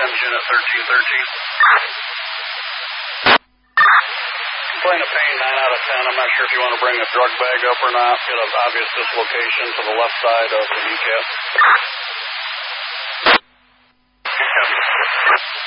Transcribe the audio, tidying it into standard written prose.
Sims unit 1313. Complaint of pain 9 out of 10. I'm not sure if you want to bring a drug bag up or not. Get an obvious dislocation to the left side of the kneecap.